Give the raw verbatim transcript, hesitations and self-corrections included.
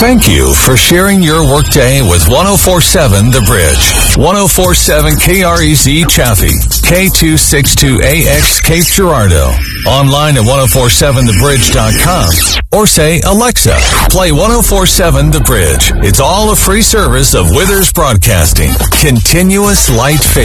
Thank you for sharing your workday with one oh four point seven The Bridge. one oh four point seven K R E Z Chaffee, K two sixty-two A X Cape Girardeau. Online at ten forty-seven the bridge dot com. Or say, Alexa, play ten forty-seven The Bridge. It's all a free service of Withers Broadcasting. Continuous light fade.